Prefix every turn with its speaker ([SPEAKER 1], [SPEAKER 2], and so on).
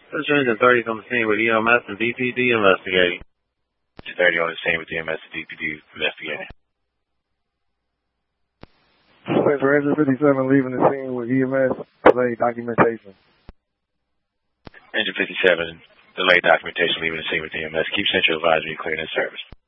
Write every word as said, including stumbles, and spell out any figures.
[SPEAKER 1] Search Engine thirty on the scene with E M S and D P D investigating.
[SPEAKER 2] thirty on the scene with E M S and D P D investigating.
[SPEAKER 3] Central Engine fifty-seven leaving the scene with E M S, delayed documentation.
[SPEAKER 2] Engine fifty-seven, delayed documentation leaving the scene with E M S. Keep Central advisory cleared in service.